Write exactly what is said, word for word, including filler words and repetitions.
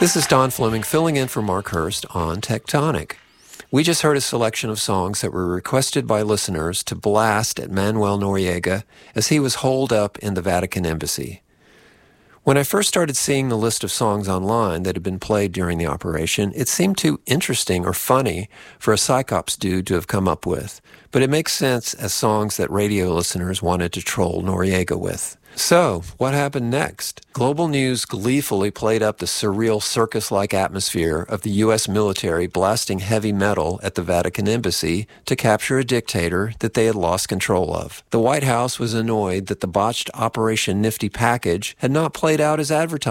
This is Don Fleming filling in for Mark Hurst on Tectonic. We just heard a selection of songs that were requested by listeners to blast at Manuel Noriega as he was holed up in the Vatican Embassy. When I first started seeing the list of songs online that had been played during the operation, it seemed too interesting or funny for a Psychops dude to have come up with, but it makes sense as songs that radio listeners wanted to troll Noriega with. So, what happened next? Global News gleefully played up the surreal circus-like atmosphere of the U S military blasting heavy metal at the Vatican Embassy to capture a dictator that they had lost control of. The White House was annoyed that the botched Operation Nifty package had not played out as advertised.